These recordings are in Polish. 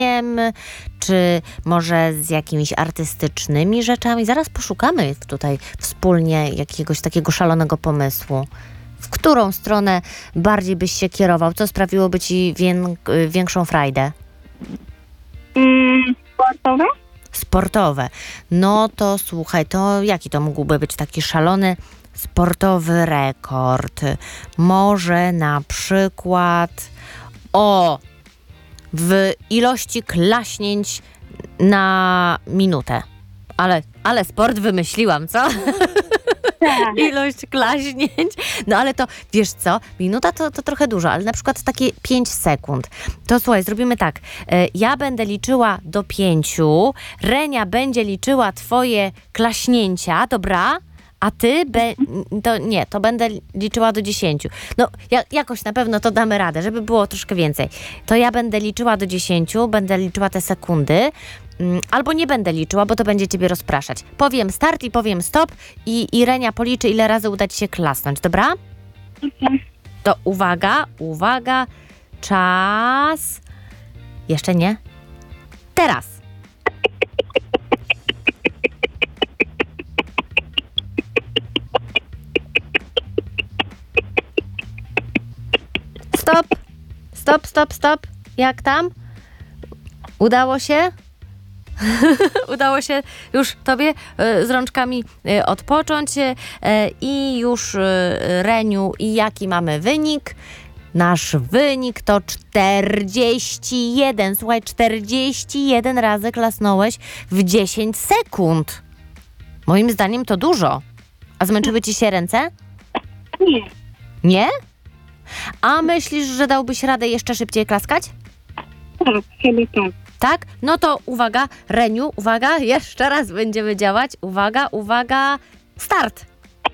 czy może z jakimiś artystycznymi rzeczami? Zaraz poszukamy tutaj wspólnie jakiegoś takiego szalonego pomysłu. W którą stronę bardziej byś się kierował? Co sprawiłoby ci większą frajdę? Sportowe? Sportowe. No to słuchaj, to jaki to mógłby być taki szalony sportowy rekord? Może na przykład w ilości klaśnięć na minutę. Ale sport wymyśliłam, co? Tak. Ilość klaśnięć. No ale to, wiesz co, minuta to trochę dużo, ale na przykład takie 5 sekund. To słuchaj, zrobimy tak. Ja będę liczyła do 5, Renia będzie liczyła twoje klaśnięcia, dobra? A ty, to będę liczyła do 10. No, jakoś na pewno to damy radę, żeby było troszkę więcej. To ja będę liczyła do 10, będę liczyła te sekundy, albo nie będę liczyła, bo to będzie ciebie rozpraszać. Powiem start i powiem stop i Renia policzy, ile razy uda ci się klasnąć, dobra? To uwaga, czas. Jeszcze nie? Teraz. Stop. Jak tam? Udało się? Udało się już tobie z rączkami odpocząć i już Reniu, i jaki mamy wynik? Nasz wynik to 41. Słuchaj, 41 razy klasnąłeś w 10 sekund. Moim zdaniem to dużo. A zmęczyły ci się ręce? Nie. Nie? A myślisz, że dałbyś radę jeszcze szybciej klaskać? Tak, chyba tak. Tak? No to uwaga, Reniu, uwaga, jeszcze raz będziemy działać. Uwaga, start!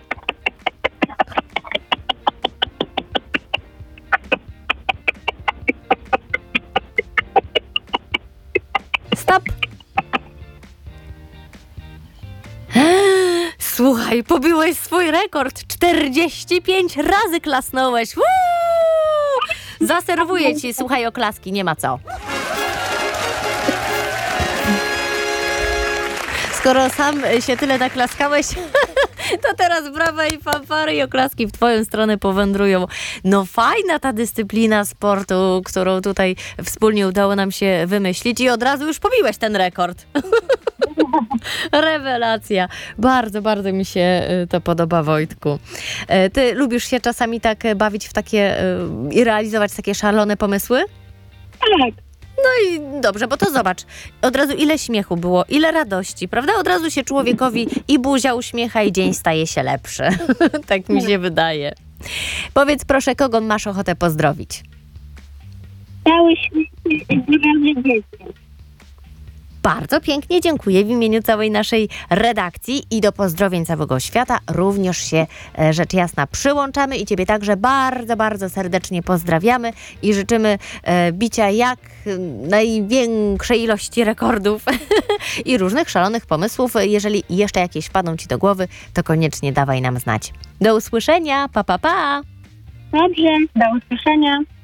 Stop! Słuchaj, pobiłeś swój rekord. 45 razy klasnąłeś. Zaserwuję ci, słuchaj, oklaski, nie ma co. Skoro sam się tyle naklaskałeś, to teraz brawa i fanfary i oklaski w twoją stronę powędrują. No fajna ta dyscyplina sportu, którą tutaj wspólnie udało nam się wymyślić i od razu już pobiłeś ten rekord. Rewelacja. Bardzo, bardzo mi się to podoba, Wojtku. Ty lubisz się czasami tak bawić w takie i realizować takie szalone pomysły? Tak. No i dobrze, bo to zobacz, od razu ile śmiechu było, ile radości, prawda? Od razu się człowiekowi i buzia uśmiecha i dzień staje się lepszy. Tak mi się wydaje. Powiedz proszę, kogo masz ochotę pozdrowić? Cały świat zdrowie dzieci. Bardzo pięknie dziękuję w imieniu całej naszej redakcji i do pozdrowień całego świata również się rzecz jasna przyłączamy i ciebie także bardzo, bardzo serdecznie pozdrawiamy i życzymy bicia jak największej ilości rekordów i różnych szalonych pomysłów. Jeżeli jeszcze jakieś wpadną ci do głowy, to koniecznie dawaj nam znać. Do usłyszenia, pa! Dobrze, do usłyszenia.